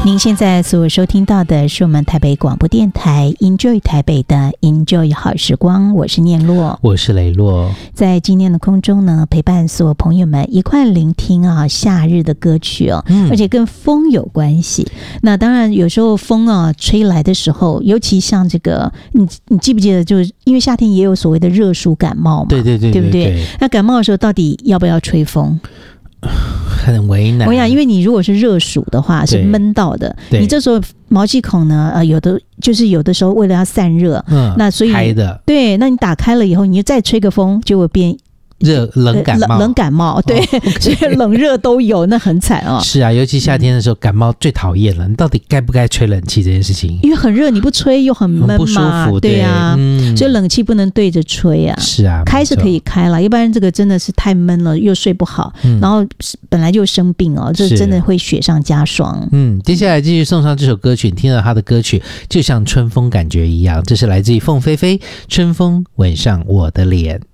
您现在所收听到的是我们台北广播电台 Enjoy 台北的 Enjoy 好时光，我是念洛， 我是雷洛。 在今天的空中呢，陪伴所有朋友们一块聆听夏日的歌曲而且跟风有关系。那当然有时候风吹来的时候，尤其像这个你记不记得，就是因为夏天也有所谓的热暑感冒嘛， 对对对， 对不对？那感冒的时候到底要不要吹风？ 很为难。 我想因为你如果是热暑的话是闷到的，你这时候毛细孔呢有的时候为了要散热，那所以开的， 对，那你打开了以后你就再吹个风就会变冷感冒，对，所以冷热都有，那很惨是啊，尤其夏天的时候感冒最讨厌了，你到底该不该吹冷气这件事情？ 因为很热你不吹又很闷嘛， 很不舒服， 对啊，所以冷气不能对着吹啊。 是啊， 开是可以开了，要不然这个真的是太闷了，又睡不好，然后本来就生病这真的会雪上加霜。 接下来继续送上这首歌曲，你听到他的歌曲就像春风感觉一样，这是来自于凤飞飞《春风吻上我的脸》。